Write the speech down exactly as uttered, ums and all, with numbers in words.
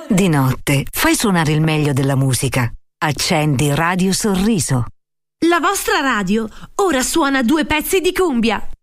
Di notte fai suonare il meglio della musica. Accendi Radio Sorriso. La vostra radio ora suona due pezzi di cumbia.